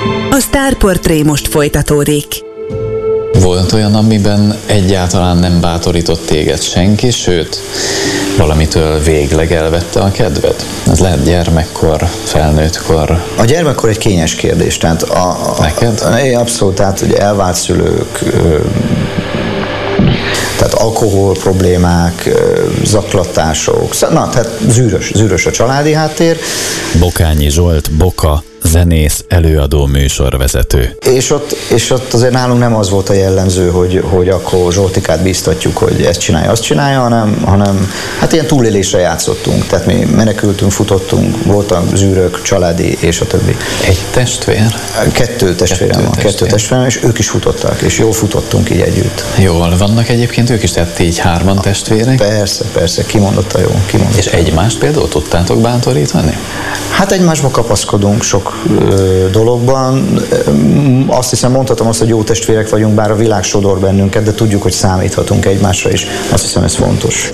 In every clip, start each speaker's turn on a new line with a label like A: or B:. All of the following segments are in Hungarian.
A: A Sztárportré most folytatódik.
B: Volt olyan, amiben egyáltalán nem bátorított téged senki, sőt, valamitől végleg elvette a kedved? Ez lehet gyermekkor, felnőttkor.
C: A gyermekkor egy kényes kérdés. Tehát
B: neked?
C: Abszolút, tehát ugye elvált szülők, tehát alkohol problémák, zaklatások, tehát zűrös a családi háttér.
D: Bokányi Zsolt, Boka, zenész, előadó, műsorvezető.
C: És ott azért nálunk nem az volt a jellemző, hogy akkor Zsoltikát bíztatjuk, hogy ezt csinálja, azt csinálja, hanem hát ilyen túlélésre játszottunk. Tehát mi menekültünk, futottunk, voltak zűrök, családi és a többi.
B: Egy testvér?
C: Kettő testvérem, és ők is futottak, és jól futottunk így együtt.
B: Jól vannak egyébként ők is, tehát így hárman testvérek?
C: Persze, kimondottan jó.
B: És egymást például tudtátok bántorítani?
C: Hát egymásba kapaszkodunk sok dologban. Azt hiszem, mondhatom azt, hogy jó testvérek vagyunk, bár a világ sodor bennünket, de tudjuk, hogy számíthatunk egymásra is. Azt hiszem, ez fontos.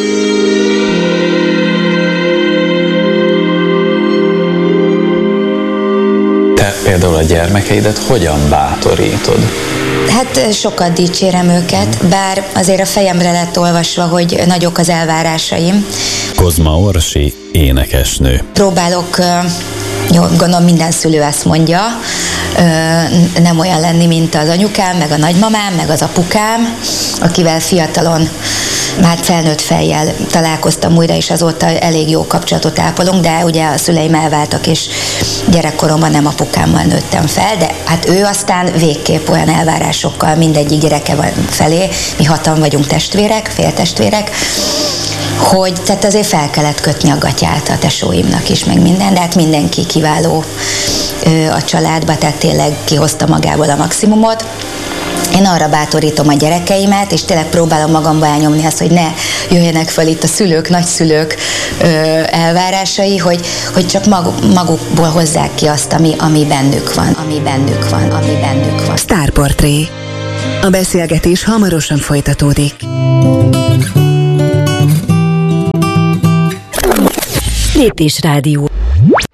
B: Te például a gyermekeidet hogyan bátorítod?
E: Hát sokat dicsérem őket, bár azért a fejemre lett olvasva, hogy nagyok az elvárásaim.
D: Kozma Orsi, énekesnő.
E: Próbálok, gondolom minden szülő ezt mondja, nem olyan lenni, mint az anyukám, meg a nagymamám, meg az apukám, akivel fiatalon már felnőtt fejjel találkoztam újra, és azóta elég jó kapcsolatot ápolunk, de ugye a szüleim elváltak, és gyerekkoromban nem apukámmal nőttem fel, de hát ő aztán végképp olyan elvárásokkal mindegyik gyereke van felé, mi 6-an vagyunk testvérek, féltestvérek, hogy tehát azért fel kellett kötni a gatyát a tesóimnak is, meg minden, de hát mindenki kiváló a családba, tehát tényleg kihozta magából a maximumot. Én arra bátorítom a gyerekeimet, és tényleg próbálom magamba elnyomni azt, hogy ne jöjjenek fel itt a szülők, nagyszülők elvárásai, hogy csak magukból hozzák ki azt, ami bennük van.
A: Sztárportré. A beszélgetés hamarosan folytatódik. Lépés Rádió.